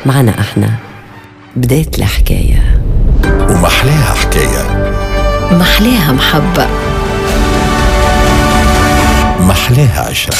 معنا احنا بداية الحكاية، ومحلاها حكاية، محلاها محبة، محلاها عشرة.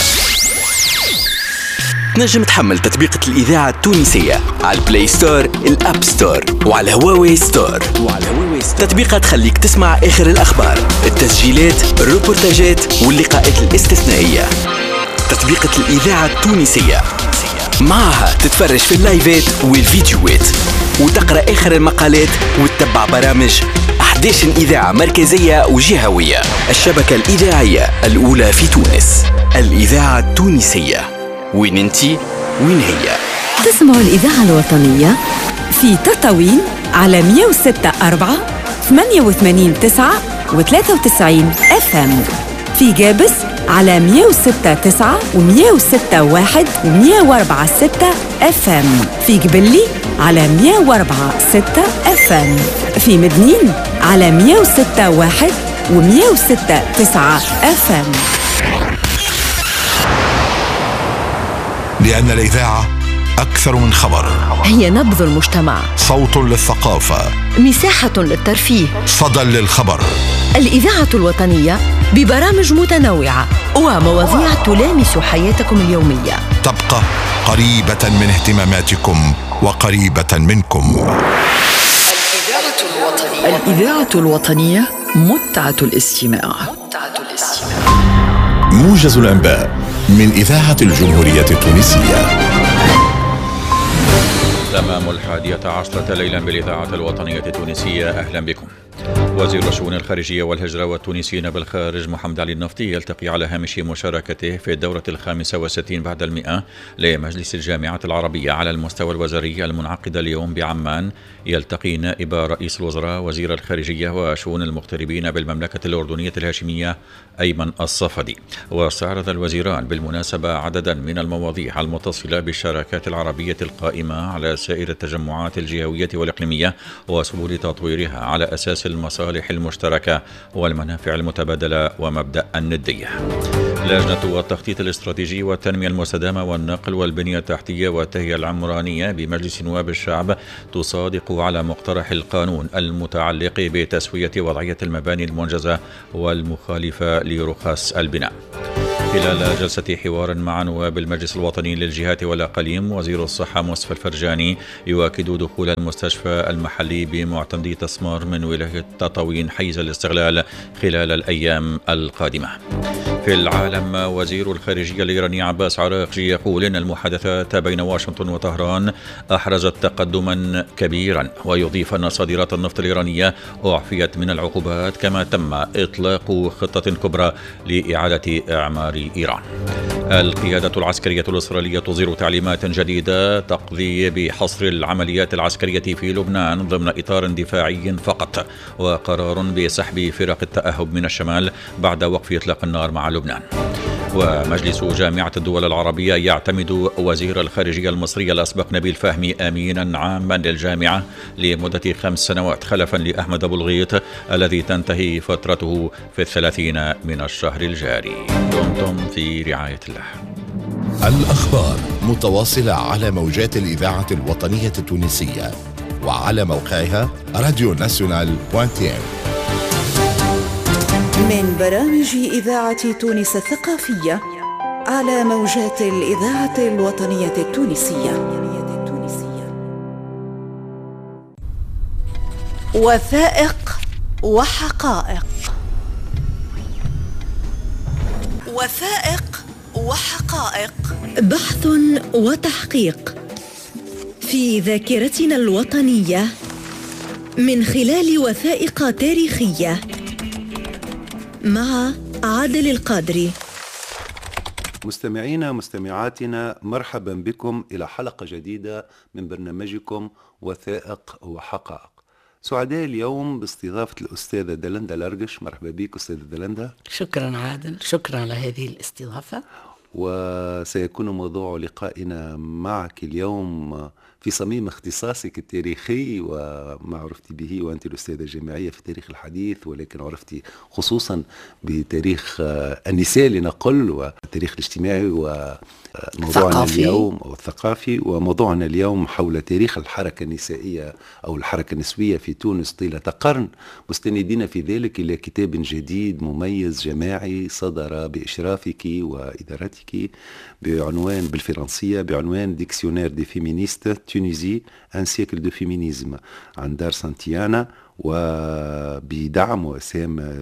تنجم تحمل تطبيقة الإذاعة التونسية على البلاي ستور، الأب ستور، وعلى هواوي ستور. تطبيقات تخليك تسمع آخر الأخبار، التسجيلات، الروبورتاجات واللقاءات الاستثنائية. تطبيقة الإذاعة التونسية معها تتفرج في اللايفات والفيديوهات، وتقرأ آخر المقالات، وتتبع برامج 11 إذاعة مركزية وجهوية. الشبكة الإذاعية الأولى في تونس، الإذاعة التونسية. وين انتي؟ وين هي؟ تسمعوا الإذاعة الوطنية في تطاوين على 106.4 88.9 و93 FM، في جابس على 106.9 و106.1 و104.6 FM، في قبلي على 104.6 FM، في مدنين على 106.1 و106.9 FM. لأن الإذاعة أكثر من خبر، هي نبض المجتمع، صوت للثقافة، مساحة للترفيه، صدى للخبر. الإذاعة الوطنية ببرامج متنوعة ومواضيع تلامس حياتكم اليومية، تبقى قريبة من اهتماماتكم وقريبة منكم. الإذاعة الوطنية متعة الاستماع. موجز الأنباء من إذاعة الجمهورية التونسية. تمام 11 ليلا بالإذاعة الوطنية التونسية. أهلا بكم. وزير الشؤون الخارجية والهجرة والتونسيين بالخارج محمد علي النفطي يلتقي على هامش مشاركته في الدورة 65 بعد 100 لمجلس الجامعة العربية على المستوى الوزاري المنعقدة اليوم بعمان. يلتقي نائب رئيس الوزراء وزير الخارجية وشؤون المغتربين بالمملكة الأردنية الهاشمية أيمن الصفدي. واستعرض الوزيران بالمناسبة عددا من المواضيع المتصلة بالشراكات العربية القائمة على سائر التجمعات الجهوية والإقليمية وسبل تطويرها على أساس المصالح المشتركة والمنافع المتبادلة ومبدأ الندية. لجنة التخطيط الاستراتيجي والتنمية المستدامة والنقل والبنية التحتية والتهيئة العمرانية بمجلس نواب الشعب تصادق على مقترح القانون المتعلق بتسوية وضعية المباني المنجزة والمخالفة لرخص البناء. خلال جلسة حوار مع نواب المجلس الوطني للجهات والأقاليم، وزير الصحة مصطفى الفرجاني يؤكد دخول المستشفى المحلي بمعتمدي تسمار من ولاية تطاوين حيز الاستغلال خلال الأيام القادمة. في العالم، وزير الخارجية الإيراني عباس عراقجي يقول إن المحادثات بين واشنطن وطهران أحرزت تقدما كبيرا، ويضيف أن صادرات النفط الإيرانية أعفيت من العقوبات، كما تم إطلاق خطة كبرى لإعادة إعمار إيران. القيادة العسكرية الإسرائيلية تصدر تعليمات جديدة تقضي بحصر العمليات العسكرية في لبنان ضمن إطار دفاعي فقط، وقرار بسحب فرق التأهب من الشمال بعد وقف إطلاق النار مع لبنان. ومجلس جامعة الدول العربية يعتمد وزير الخارجية المصري الأسبق نبيل فهمي أمينا عاما للجامعة لمدة 5 سنوات خلفا لأحمد أبو الغيط الذي تنتهي فترته في 30 من الشهر الجاري. دمتم في رعاية الله. الأخبار متواصلة على موجات الإذاعة الوطنية التونسية وعلى موقعها radionational.tv. من برامج إذاعة تونس الثقافية على موجات الإذاعة الوطنية التونسية. وثائق وحقائق. وثائق وحقائق، بحث وتحقيق في ذاكرتنا الوطنية من خلال وثائق تاريخية مع عادل القادري. مستمعينا مستمعاتنا، مرحبا بكم إلى حلقة جديدة من برنامجكم وثائق وحقائق. سعداء اليوم باستضافة الأستاذة دلندا لرقش. مرحبا بك أستاذة دلندا. شكرا عادل، شكرا على هذه الاستضافة. وسيكون موضوع لقائنا معك اليوم في صميم اختصاصك التاريخي وما عرفتي به، وأنت الأستاذة الجامعية في التاريخ الحديث، ولكن عرفتي خصوصا بتاريخ النساء لنقل، والتاريخ الاجتماعي، وموضوعنا اليوم أو الثقافي. وموضوعنا اليوم حول تاريخ الحركة النسائية أو الحركة النسوية في تونس طيلة قرن، مستندين في ذلك إلى كتاب جديد مميز جماعي صدر بإشرافك وإدارتك بعنوان بالفرنسية بعنوان ديكسيونير دي فيمينيست تونيزي ان سيكل دو فيمينيزم عن دار سانتيانا، وبدعم وسام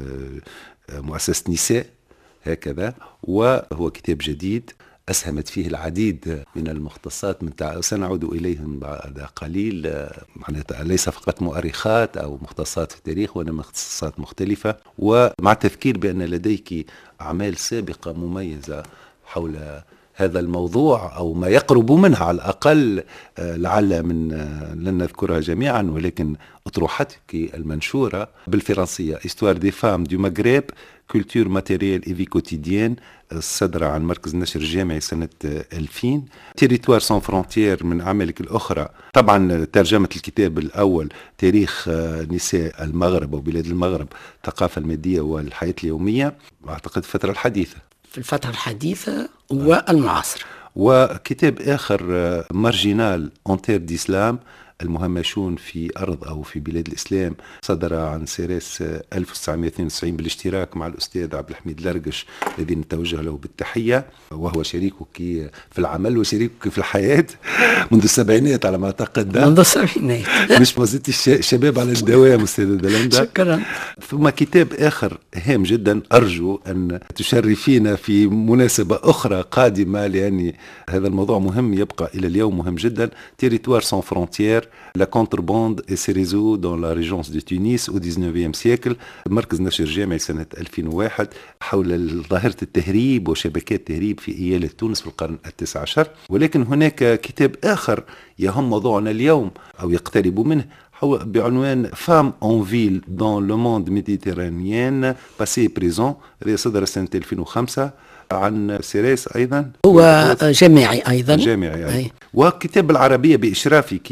مؤسسة نساء هكذا. وهو كتاب جديد أسهمت فيه العديد من المختصات سنعود إليهم بعد قليل، معناتها ليس فقط مؤرخات أو مختصات في التاريخ، وإنما اختصاصات مختلفة. ومع التذكير بأن لديك أعمال سابقة مميزة حول هذا الموضوع أو ما يقرب منها على الأقل، لعل من لن نذكرها جميعا، ولكن أطروحتك المنشورة بالفرنسية Histoire des femmes du Maghreb Culture matérielle et vie quotidienne، صدر عن مركز نشر الجامعي سنة 2000. Territoire sans frontières من أعمالك الأخرى، طبعا ترجمة الكتاب الأول تاريخ نساء المغرب أو بلاد المغرب، الثقافة المادية والحياة اليومية، أعتقد الفترة الحديثة، في الفترة الحديثة والمعاصرة. وكتاب آخر مارجينال أنتير ديسلام، المهمشون في أرض أو في بلاد الإسلام، صدر عن سيريس 1992 بالاشتراك مع الأستاذ عبد الحميد لرقش الذي نتوجه له بالتحية، وهو شريكك في العمل وشريكك في الحياة منذ السبعينات على ما أعتقد. منذ السبعينات مش ما زلت الشباب على الدوام أستاذ دلندا. شكرا. ثم كتاب آخر هام جدا، أرجو أن تشرفينا في مناسبة أخرى قادمة، لأن هذا الموضوع مهم يبقى إلى اليوم مهم جدا. Territoire sans frontières La contrebande et ses réseaux dans la régence de Tunis au 19e siècle، مركز نشر جامعي سنة 2001، حول ظاهرة التهريب وشبكات التهريب في إيالة تونس في القرن التاسع عشر. ولكن هناك كتاب آخر يهم موضوعنا اليوم أو يقترب منه بعنوان Femmes en ville dans le monde méditerranéen passé et présent، هذا صدر سنة 2005 عن سيريس أيضا، هو جامعي أيضا. وكتاب بالعربية بإشرافك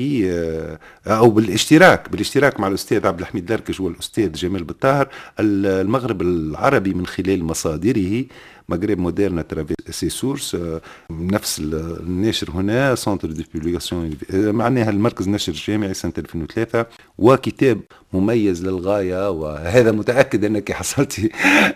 أو بالاشتراك مع الأستاذ عبد الحميد لركش والأستاذ جمال بالطاهر، المغرب العربي من خلال مصادره، مغرب مودرن اترافيس سي سورس، نفس الناشر هنا سنتر دو بوبليكاسيون، معناها المركز نشر الجامعي سنة 2003. وكتاب مميز للغاية، وهذا متأكد أنك حصلتي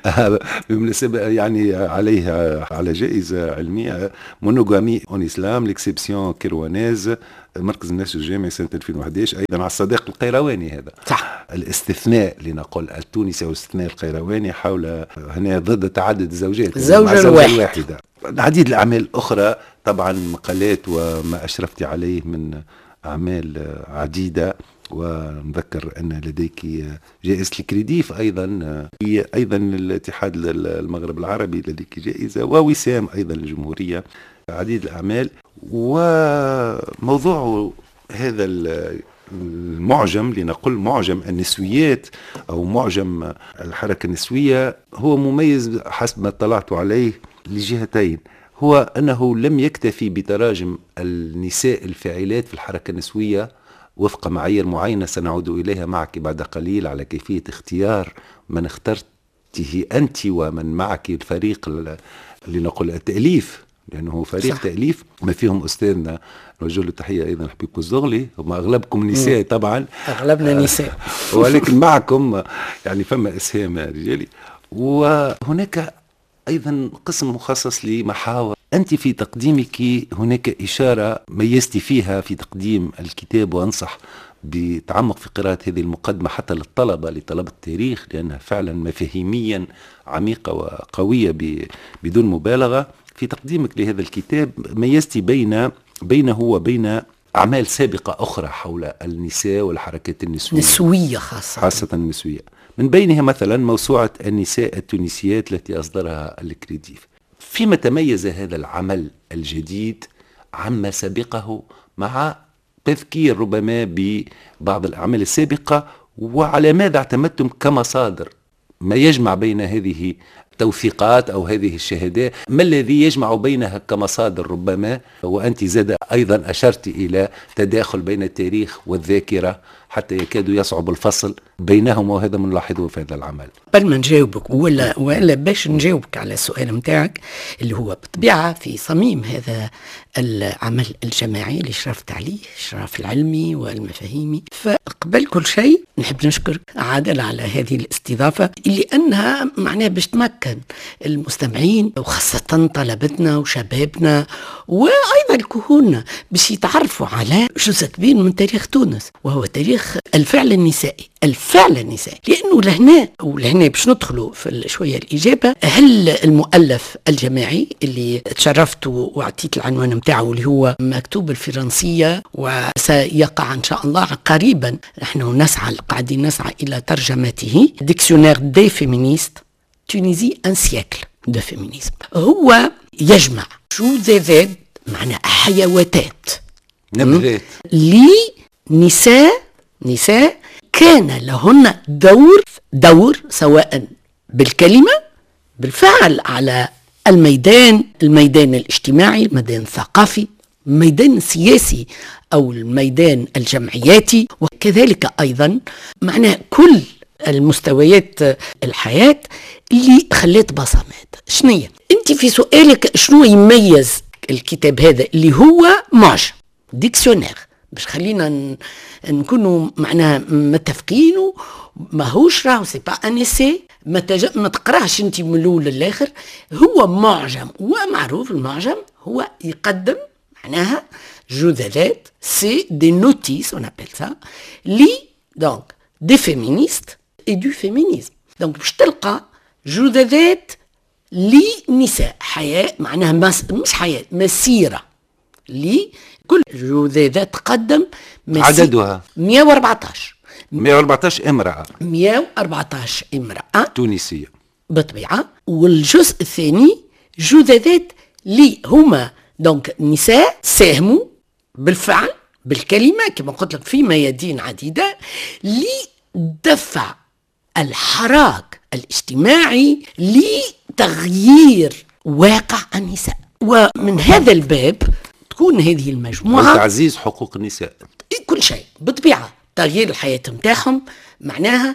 بمناسبة يعني عليها على جائزة علمية، مونوغامي اون اسلام ليكسيبسيون كيروانيز، مركز النشر الجامعي سنة 2011، أيضا على الصديق القيرواني. هذا صح. الاستثناء لنقول التونسي والاستثناء القيرواني حول هنا ضد تعدد الزوجات، الزوجة الواحدة. العديد الأعمال الأخرى طبعا مقالات وما أشرفت عليه من أعمال عديدة. ونذكر أن لديك جائزة الكريديف أيضا الاتحاد المغرب العربي، لديك جائزة، ووسام أيضا للجمهورية، عديد الأعمال. وموضوع هذا المعجم، لنقل معجم النسويات أو معجم الحركة النسوية، هو مميز حسب ما اطلعت عليه لجهتين. هو أنه لم يكتفي بتراجم النساء الفاعلات في الحركة النسوية وفق معايير معينة سنعود إليها معك بعد قليل، على كيفية اختيار من اخترته أنت ومن معك الفريق لنقل التأليف، لأنه فريق صح. تأليف ما فيهم أستاذنا نوجه له التحية أيضا حبيب الزغلي، هم أغلبكم نساء طبعا، أغلبنا نساء ولكن معكم يعني فما إسهام رجالي. وهناك أيضا قسم مخصص لمحاور أنت في تقديمك، هناك إشارة ميزتي فيها في تقديم الكتاب، وأنصح بتعمق في قراءة هذه المقدمة حتى لطلبة التاريخ، لأنها فعلا مفاهيميا عميقة وقوية بدون مبالغة. في تقديمك لهذا الكتاب ميزتي بينه وبين أعمال سابقة أخرى حول النساء والحركات النسوية خاصة النسوية، من بينها مثلا موسوعة النساء التونسيات التي أصدرها الكريديف. فيما تميز هذا العمل الجديد عما سبقه، مع تذكير ربما ببعض الأعمال السابقة، وعلى ماذا اعتمدتم كمصادر، ما يجمع بين هذه التوثيقات أو هذه الشهادات، ما الذي يجمع بينها كمصادر ربما؟ وأنت زاد أيضا أشرت إلى تداخل بين التاريخ والذاكرة حتى يكاد يصعب الفصل بينهما، وهذا من نلاحظه في هذا العمل. قبل ما نجاوبك ولا باش نجاوبك على السؤال متاعك اللي هو بالطبيعة في صميم هذا العمل الجماعي اللي شرفت عليه، الشرف العلمي والمفاهيمي، فقبل كل شيء نحب نشكرك عادل على هذه الاستضافة اللي أنها معناها باش تمكن المستمعين وخاصة طلبتنا وشبابنا وأيضا الكهولنا باش يتعرفوا على جزء كبير من تاريخ تونس، وهو تاريخ الفعل النسائي. الفعل النسائي لأنه لهنا باش ندخلوا في شوية الإجابة. هل المؤلف الجماعي اللي تشرفت وعطيت العنوان متاعه اللي هو مكتوب بالفرنسية وسيقع إن شاء الله قريبا، نحن قاعدين نسعى إلى ترجمته، ديكسيونير دي فيمينيست تونيزي ان سيكل دو فيمينيزم، هو يجمع جوزيفات معنى حيواتات نبذات نساء كان لهن دور سواء بالكلمة بالفعل على الميدان الاجتماعي، الميدان الثقافي، الميدان السياسي أو الميدان الجمعياتي، وكذلك أيضا معنى كل المستويات الحياة اللي خلت بصمات. شنية أنت في سؤالك شنو يميز الكتاب هذا اللي هو معجم ديكسيونير، باش خلينا نكونوا معناها متفقين، ماهوش راهو سي با ان اسي، ما تقراش انت من الاول للاخر، هو معجم، ومعروف المعجم هو يقدم معناها جذاذات، سي دي نوتيس اون ابل سا لي دونك دي فيمينيست اي دو فيمينيزم. دونك باش تلقى جذاذات لنساء، حياة معناها مش حياة، مسيرة لي كل جذاذات تقدم عددها 114 امرأة 114 امرأة تونسية بالطبيعة. والجزء الثاني جذاذات لي هما دونك نساء ساهموا بالفعل بالكلمة كما قلت لك في ميادين عديدة لدفع الحراك الاجتماعي لتغيير واقع النساء. ومن هذا الباب تكون هذه المجموعة تعزيز حقوق النساء، كل شيء بالطبيعة، تغيير الحياة متاعهم معناها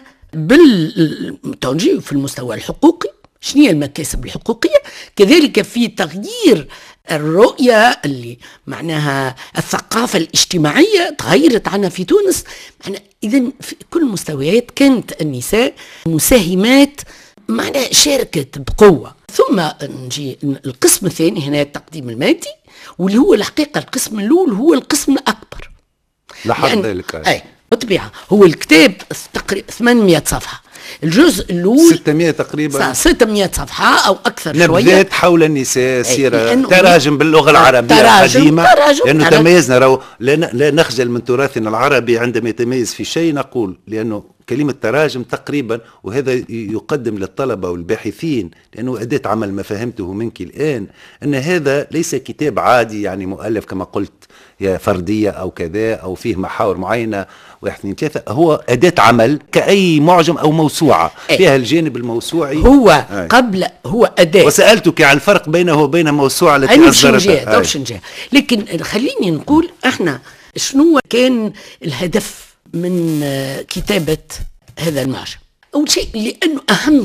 بالتوجيه في المستوى الحقوقي، شنو هي المكاسب الحقوقية، كذلك في تغيير الرؤية اللي معناها الثقافة الاجتماعية تغيرت عنها في تونس. إذن في كل المستويات كانت النساء مساهمات معناها شاركت بقوة. ثم نجي القسم الثاني هنا التقديم المادي، واللي هو الحقيقة القسم الأول هو القسم الأكبر لحد ذلك أي بالطبيعة هو الكتاب تقريبا 800 صفحة، الجزء الأول 600 تقريبا 600 صفحة أو أكثر شوية، نبذات حول النساء، سيرة، تراجم باللغة العربية القديمة، لأنه تميزنا لا نخجل من تراثنا العربي عندما يتميز في شيء نقول، لأنه كلمة تراجم تقريبا، وهذا يقدم للطلبة والباحثين لأنه أداة عمل ما فهمته منك الآن، أن هذا ليس كتاب عادي يعني مؤلف كما قلت يا فردية أو كذا أو فيه محاور معينة واحد اثنين ثلاثة، هو أداة عمل كأي معجم أو موسوعة فيها الجانب الموسوعي، هو قبل هو أداة. وسألتك عن الفرق بينه وبين موسوعة التي أصدرتها، لكن خليني نقول احنا شنو كان الهدف من كتابة هذا المعجم. أول شيء لأنه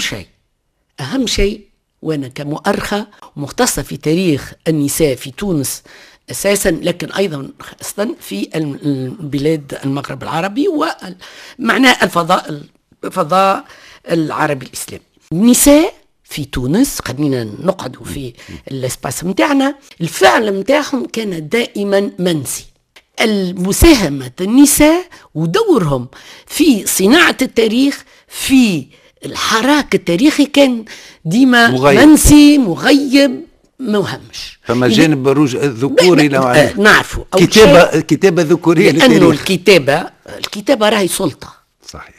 أهم شيء وأنا كمؤرخة مختصة في تاريخ النساء في تونس أساسا، لكن أيضا خاصة في البلاد المغرب العربي ومعنى الفضاء العربي الإسلامي. النساء في تونس خلينا نقعدوا في الاسباس متاعنا، الفعل متاعهم كان دائما منسي. المساهمة النساء ودورهم في صناعة التاريخ في الحراك التاريخي كان ديما منسي مغيب مهمش. فما جانب الذكوري نعرفه كتابة ذكورية لأنه الكتابة راهي سلطة، صحيح،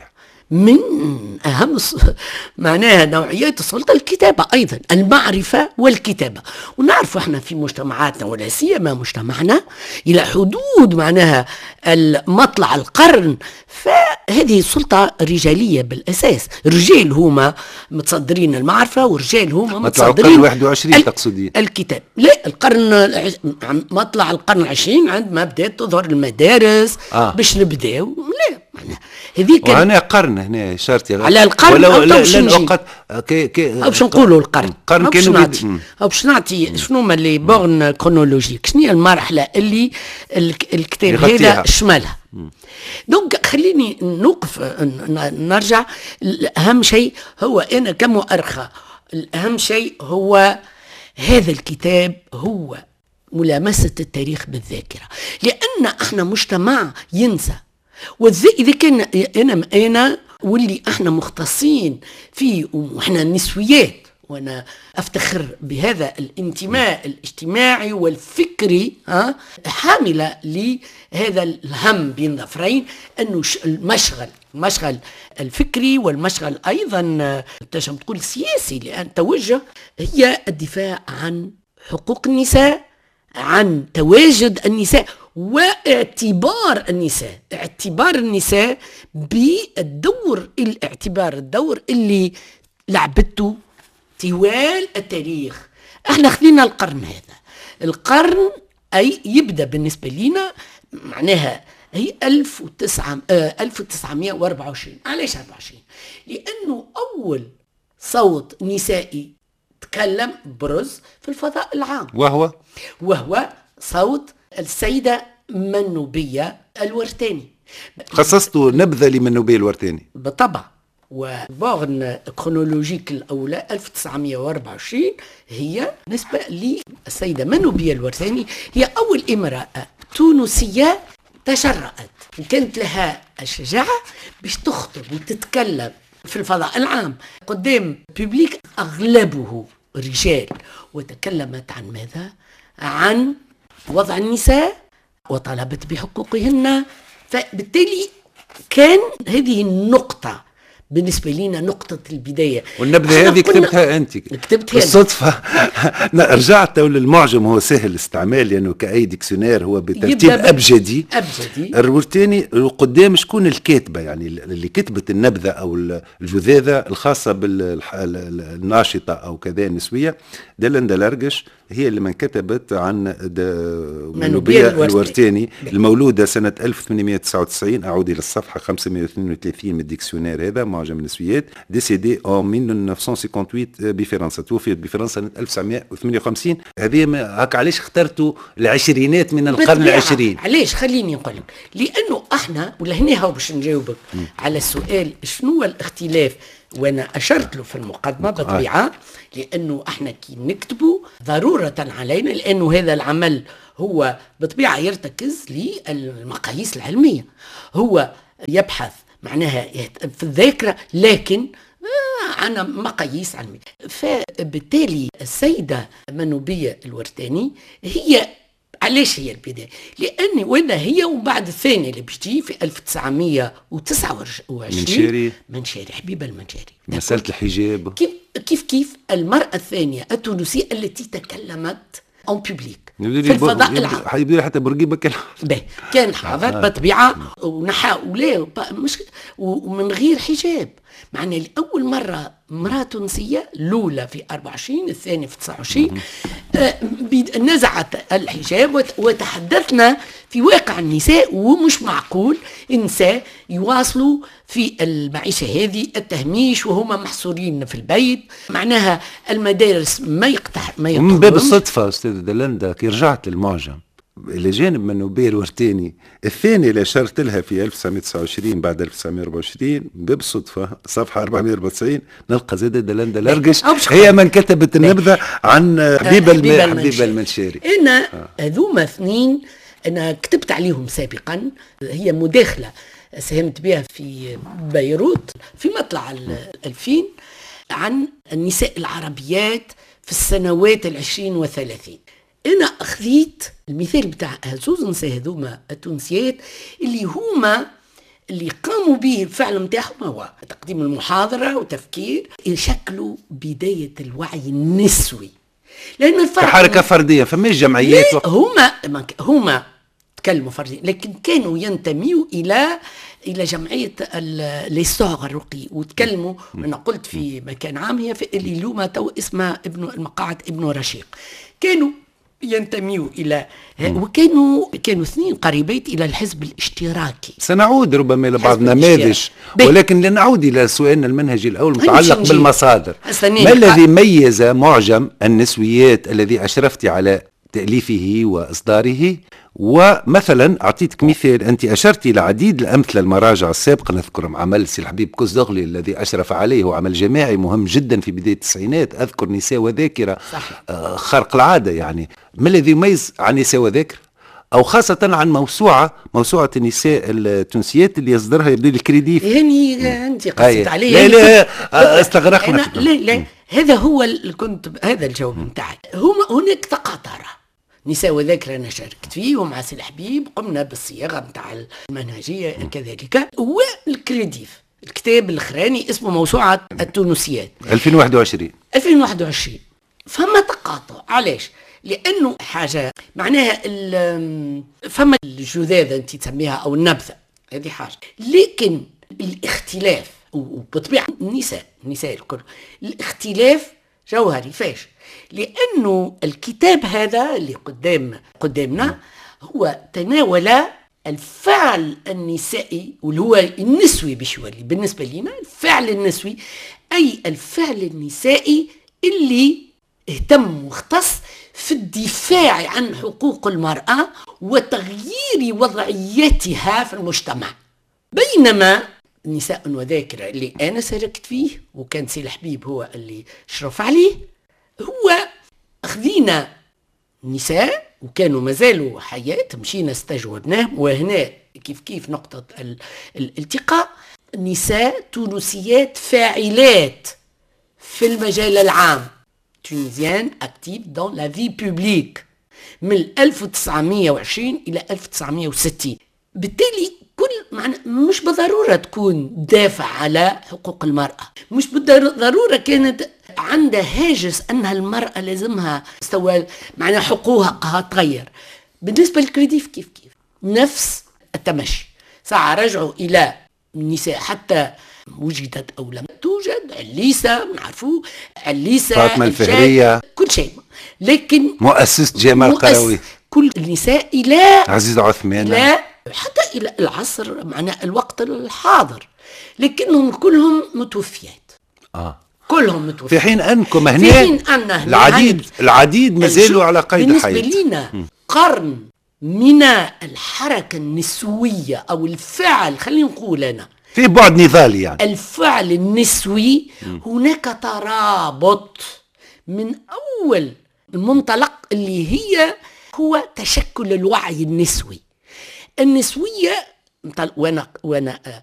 من أهم معناها نوعيات السلطة الكتابة، أيضا المعرفة والكتابة. ونعرف احنا في مجتمعاتنا ولا سيما مجتمعنا إلى حدود معناها مطلع القرن، فهذه سلطة رجالية بالأساس. رجال هما متصدرين المعرفة ورجال هما متصدرين 21 تقصدين الكتاب. لا، مطلع القرن العشرين عندما بدأت تظهر المدارس باش نبداو. لا هذيك وهنا قرن، هنا شرطي على القرن أو باش نقولوا القرن كانوا باش نعطي شنو هما لي بورن كرونولوجيك، شنو هي المرحله اللي الكتاب هذا شملها. دونك خليني نوقف نرجع. اهم شيء هو انا كمؤرخه، الاهم شيء هو هذا الكتاب هو ملامسه التاريخ بالذاكره، لان احنا مجتمع ينسى. إذا كان أنا واللي احنا مختصين فيه وإحنا نسويات، وأنا أفتخر بهذا الانتماء الاجتماعي والفكري حاملة لهذا الهم بين ظفرين، أنه المشغل الفكري والمشغل أيضا تشم تقول سياسي، لأن توجه هي الدفاع عن حقوق النساء، عن تواجد النساء واعتبار النساء بالدور، الدور اللي لعبته طوال التاريخ. احنا خلينا القرن هذا، القرن أي يبدأ بالنسبة لنا معناها هي 1924. علاش 24؟ لأنه أول صوت نسائي تكلم برز في الفضاء العام، وهو صوت السيدة منوبية الورتاني. خصصتوا نبذة لمنوبية الورتاني بالطبع. وبورن كرونولوجيك الأولى 1924 هي نسبة للسيدة منوبية الورتاني، هي أول امرأة تونسية تشرأت وكانت لها الشجاعة باش تخطب وتتكلم في الفضاء العام قدام بيبليك أغلبه رجال، وتكلمت عن ماذا؟ عن وضع النساء وطلبت بحقوقهن. فبالتالي كان هذه النقطة بالنسبة لنا نقطة البداية. والنبذة هذه كتبتها أنت؟ كتبتها بالصدفة. رجعت للمعجم، هو سهل الاستعمال لأنه يعني كأي ديكسيونير هو بترتيب أبجدي. الورتاني قدام شكون الكاتبة، يعني اللي كتبت النبذة أو الجذاذة الخاصة بالناشطة أو كذا النسوية، دلندا لارجش، هي اللي من كتبت عن منوبية الورتاني المولودة سنة 1899. أعود إلى الصفحة 532 من الديكسيونير هذا معجم النسويات، ديسيدي أو 1958 بفرنسا، توفيت بفرنسا سنة 1958. هذه هكا. علاش اخترتوا العشرينات من القرن العشرين؟ علاش؟ خليني نقول لك، لأنه احنا ولا هنا هو باش نجاوبك على السؤال شنو هو الاختلاف، وانا اشرت له في المقدمه بطبيعه، لانه احنا كي نكتبوا ضروره علينا، لانه هذا العمل هو بطبيعه يرتكز للمقاييس العلميه، هو يبحث معناها في الذاكره لكن عن مقاييس علميه. فبالتالي السيده منوبيه الورتاني هي علاش هي البداية؟ لأن ولا هي وبعد الثانية اللي بتجي في 1929 منشاري حبيبة المنشاري، مسألة الحجاب، كيف المرأة الثانية التونسية التي تكلمت أون بيبليك في الفضاء العام. حيبدو حتى بورقيبة كان حاضر بطبيعة ونحاول مش ومن غير حجاب. معنا لأول مرة امرأة تونسية الأولى في 24، الثانية في 29 نزعت الحجاب. وتحدثنا في واقع النساء، ومش معقول النساء يواصلوا في المعيشة هذه التهميش وهم محصورين في البيت، معناها المدارس ما يقطعون. من باب الصدفة أستاذ دلندا كي رجعت للمعجم إلى جانب منوبية الورتاني الثانية اللي أشرت لها في 1929 بعد 1924، باب الصدفة صفحة 494 نلقى زادة دلندا لارجش هي من كتبت النبذة عن حبيبة المنشاري. أنا هذوما اثنين أنا كتبت عليهم سابقا، هي مداخلة ساهمت بها في بيروت في مطلع 2000 عن النساء العربيات في السنوات 20 و30. أنا أخذيت المثال بتاع زوز نساء هذوما التونسيات اللي هما اللي قاموا به الفعل متاعهم هو تقديم المحاضرة وتفكير يشكلوا بداية الوعي النسوي. لأن الفرق كحركة فردية فماش جمعيات هما تكلموا فرديا، لكن كانوا ينتميوا إلى جمعية ليسوغ الرقي وتكلموا. أنا قلت في مكان عام هي في اللي لوما تو اسمها المقاعد ابن رشيق، كانوا ينتميوا إلى وكانوا 2 قريبات إلى الحزب الاشتراكي. سنعود ربما إلى بعض النماذج، ولكن لنعود إلى سؤالنا المنهجي الأول متعلق بالمصادر. ما الذي ميز معجم النسويات الذي أشرفت على تأليفه وإصداره؟ ومثلا أعطيتك مثال، أنت أشرت إلى عديد الأمثلة المراجع السابقة، نذكر عمل سي الحبيب كوزدغلي الذي أشرف عليه، هو عمل جماعي مهم جدا في بداية التسعينات، أذكر نساء وذاكرة خارق العادة. يعني ما الذي يميز عن نساء وذاكرة، أو خاصة عن موسوعة النساء التونسيات اللي يصدرها يبدو لي الكريديف؟ يعني أنت قصدت عليه. لا استغرقنا. لا هذا هو هذا الجواب نتاعي. هناك تقاطرة نساء وذاكرة أنا شاركت فيه ومع سي الحبيب، قمنا بالصياغة نتاع المنهجية كذلك، والكريديف الكتاب الأخراني اسمه موسوعة التونسيات 2021. فما تقاطع. علاش؟ لأنه حاجة معناها فما الجذاذة أنت تسميها أو النبذة، هذه حاجة، لكن الاختلاف وبطبيعة النساء الكل الاختلاف جوهري. فاش؟ لأنه الكتاب هذا اللي قدامنا هو تناول الفعل النسائي واللي هو النسوي بشوالي بالنسبة لنا، الفعل النسوي أي الفعل النسائي اللي اهتم واختص في الدفاع عن حقوق المرأة وتغيير وضعيتها في المجتمع. بينما نساء وذاكرة اللي أنا شاركت فيه وكان سي الحبيب هو اللي شرف عليه، هو أخذينا نساء وكانوا مازالوا حياة، مشينا استجوبناهم، وهنا كيف نقطة الالتقاء، نساء تونسيات فاعلات في المجال العام، تونيزيان اكتيف دون لا في بوبليك من 1920 إلى 1960. بالتالي كل مش بالضرورة تكون دافع على حقوق المرأة، مش بالضرورة كانت عندها هاجس أنها المرأة لازمها مستوى حقوقها تغير. بالنسبة للكريديف كيف نفس التمشي. ساعة رجعوا إلى النساء حتى وجدت أو لم توجد، عليسة نعرفوا، عليسة فاطمة الفهرية، كل شيء، لكن مؤسسة جمال قروي، كل النساء إلى عزيز عثمان، لا حتى إلى العصر الوقت الحاضر، لكنهم كلهم متوفيات. كلهم متوفيات، في حين أنكم هنا العديد ما زالوا على قيد الحياة. بالنسبة لنا قرن من الحركة النسوية أو الفعل، خلينا نقول أنا في بعد نضالي، يعني الفعل النسوي هناك ترابط من أول المنطلق اللي هو تشكل الوعي النسوي. النسوية وانا